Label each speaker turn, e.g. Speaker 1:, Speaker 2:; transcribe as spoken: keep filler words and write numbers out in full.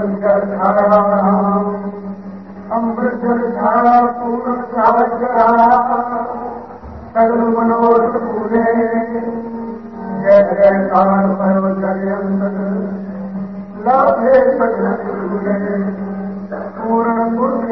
Speaker 1: ਅੰਮ੍ਰਿਤ ਛਾਇਆ ਪੂਰਨ ਸਾਜ ਕਰਾ ਸਗਲ ਮਨੋਰਥ ਪੂਰੇ ਜੈ ਜੈ ਕਾਰ ਭਇਓ ਜਗ ਅੰਤਰ ਲਾਭੇ ਸਗਲ ਪੂਰੇ ਪੂਰਨ ਪੁਰਖ